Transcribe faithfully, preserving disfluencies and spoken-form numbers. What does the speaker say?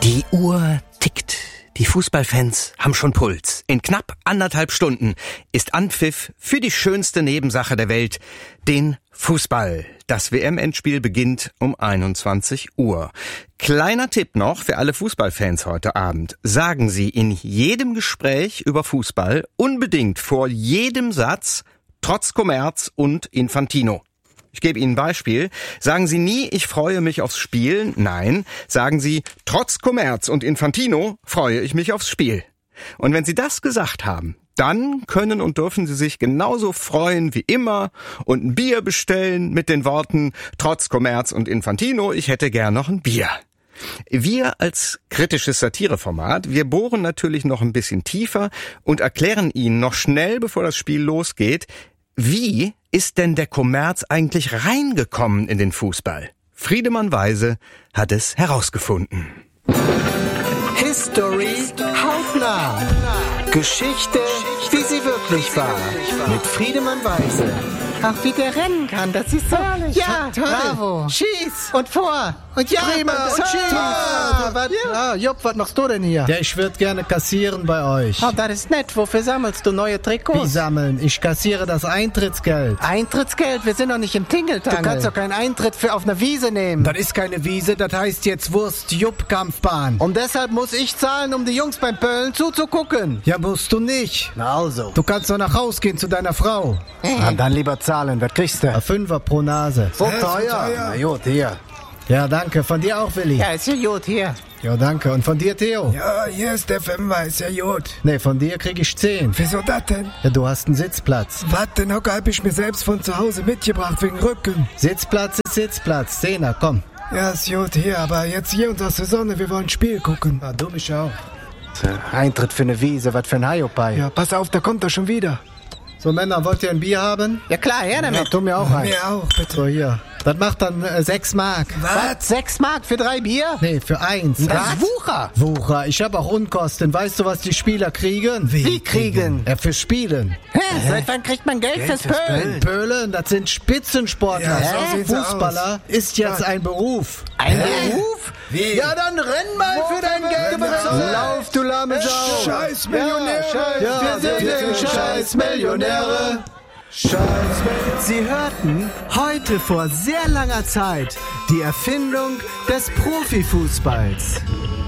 Die Uhr tickt. Die Fußballfans haben schon Puls. In knapp anderthalb Stunden ist Anpfiff für die schönste Nebensache der Welt, den Fußball. Das W M-Endspiel beginnt um einundzwanzig Uhr. Kleiner Tipp noch für alle Fußballfans heute Abend. Sagen Sie in jedem Gespräch über Fußball unbedingt vor jedem Satz trotz Kommerz und Infantino. Ich gebe Ihnen ein Beispiel. Sagen Sie nie, ich freue mich aufs Spiel. Nein, sagen Sie, trotz Kommerz und Infantino freue ich mich aufs Spiel. Und wenn Sie das gesagt haben, dann können und dürfen Sie sich genauso freuen wie immer und ein Bier bestellen mit den Worten, trotz Kommerz und Infantino, ich hätte gern noch ein Bier. Wir als kritisches Satireformat, wir bohren natürlich noch ein bisschen tiefer und erklären Ihnen noch schnell, bevor das Spiel losgeht, wie ist denn der Kommerz eigentlich reingekommen in den Fußball? Friedemann Weise hat es herausgefunden. History hautnah. Geschichte, wie sie wirklich war. Mit Friedemann Weise. Ach, wie der rennen kann, das ist so herrlich. Ja, toll. Bravo. Schieß. Und vor. Und ja, prima. und Und schieß. schieß. Ah, was, ja. ah, Jupp, was machst du denn hier? Ja, ich würde gerne kassieren bei euch. Oh, das ist nett. Wofür sammelst du neue Trikots? Wie sammeln? Ich kassiere das Eintrittsgeld. Eintrittsgeld? Wir sind doch nicht im Tingeltangel. Du kannst doch keinen Eintritt für auf eine Wiese nehmen. Das ist keine Wiese, das heißt jetzt Wurst-Jupp-Kampfbahn. Und deshalb muss ich zahlen, um die Jungs beim Pöllen zuzugucken. Ja, musst du nicht. Na also. Du kannst doch nach Haus gehen zu deiner Frau. Na, dann lieber zahlen. Was kriegst du? Ein Fünfer pro Nase. So teuer? Na gut, hier. Ja, danke. Von dir auch, Willi. Ja, ist ja gut, hier. Ja, danke. Und von dir, Theo? Ja, hier ist der Fünfer, ist ja gut. Nee, von dir krieg ich zehn. Wieso das denn? Ja, du hast einen Sitzplatz. Was, den Hocker hab ich mir selbst von zu Hause mitgebracht, wegen Rücken. Sitzplatz ist Sitzplatz. Zehner, komm. Ja, ist gut, hier, aber jetzt hier unter der Sonne, wir wollen Spiel gucken. Ja, du mich auch. Eintritt für eine Wiese, was für ein Hiopai. Ja, pass auf, da kommt er schon wieder. So, Männer, wollt ihr ein Bier haben? Ja klar, her damit. Ja, tu mir auch ein. Mir auch, bitte. So, hier. Das macht dann äh, sechs Mark. Was? Sechs Mark für drei Bier? Nee, für eins. Das ist Wucher. Wucher. Ich hab auch Unkosten. Weißt du, was die Spieler kriegen? Wie kriegen? Äh, fürs Spielen. Hä? Seit wann kriegt man Geld, Geld fürs Pöllen? Pölen, das sind Spitzensportler. Ja, so sieht's Fußballer aus. ist jetzt Ja. ein Beruf. Ein Beruf? Wie? Ja, dann renn mal Wo für dein Geld. bezahlen? Lauf, du lahme Sau. Scheiß Millionäre. Ja, Ja, wir sind wir den sind scheiß Millionäre. Sie hörten heute vor sehr langer Zeit die Erfindung des Profifußballs.